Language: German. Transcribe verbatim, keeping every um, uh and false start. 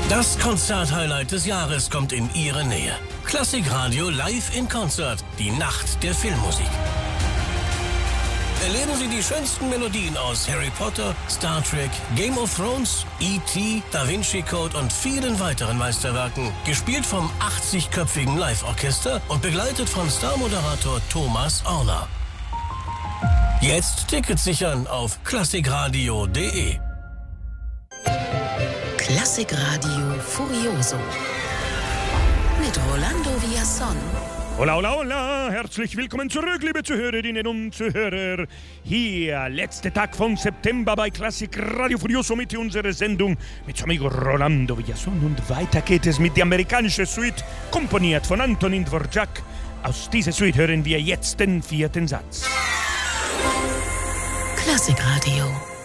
Das Konzert-Highlight des Jahres kommt in Ihre Nähe. Klassikradio live in Konzert. Die Nacht der Filmmusik. Erleben Sie die schönsten Melodien aus Harry Potter, Star Trek, Game of Thrones, E T, Da Vinci Code und vielen weiteren Meisterwerken. Gespielt vom achtzigköpfigen Live-Orchester und begleitet von Star-Moderator Thomas Orner. Jetzt Tickets sichern auf klassikradio punkt de. Klassikradio Furioso mit Rolando Villazón. Hola, hola, hola, herzlich willkommen zurück, liebe Zuhörerinnen und Zuhörer. Hier, letzter Tag von September bei Klassikradio Furioso mit unserer Sendung mit amigo Rolando Villazón. Und weiter geht es mit der amerikanischen Suite, komponiert von Antonin Dvorak. Aus dieser Suite hören wir jetzt den vierten Satz. Klassikradio.